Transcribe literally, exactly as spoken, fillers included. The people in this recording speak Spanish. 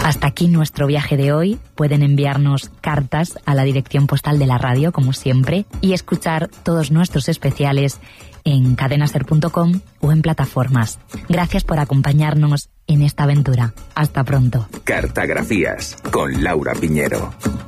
Hasta aquí nuestro viaje de hoy. Pueden enviarnos cartas a la dirección postal de la radio, como siempre, y escuchar todos nuestros especiales en cadena ser punto com o en plataformas. Gracias por acompañarnos en esta aventura. Hasta pronto. Cartagrafías con Laura Piñero.